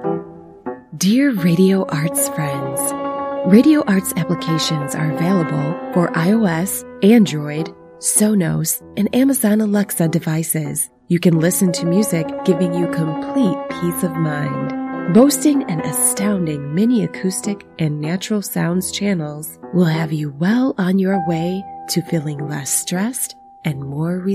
Dear Radio Arts friends, Radio Arts applications are available for iOS, Android, Sonos, and Amazon Alexa devices. You can listen to music, giving you complete peace of mind. Boasting an astounding mini acoustic and natural sounds channels will have you well on your way to feeling less stressed and more relaxed.